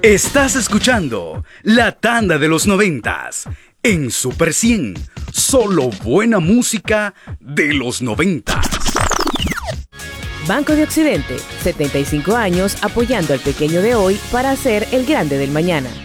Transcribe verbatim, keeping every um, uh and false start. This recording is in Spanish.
Estás escuchando La Tanda de los Noventas en Super cien. Solo buena música de los noventas. Banco de Occidente, setenta y cinco años apoyando al pequeño de hoy para ser el grande del mañana.